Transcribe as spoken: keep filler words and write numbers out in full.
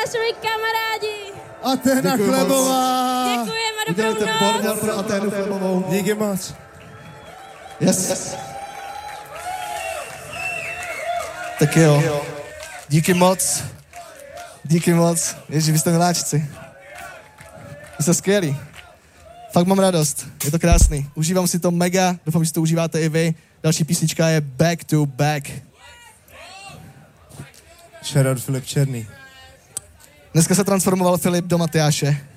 moji kamarádi. Aténa Chlebová. Děkujeme, dobrou Udělejte noc. bordel pro Aténu Chlebovou. Díky moc. Yes. yes. Tak jo. Díky moc. Díky moc. Ježi, vy jste miláčci. Vy jste skvělí. Fakt mám radost. Je to krásný. Užívám si to mega. Doufám, že si to užíváte i vy. Další písnička je Back to Back. Shoutout Filip Černý. Dneska se transformoval Filip do Matyáše.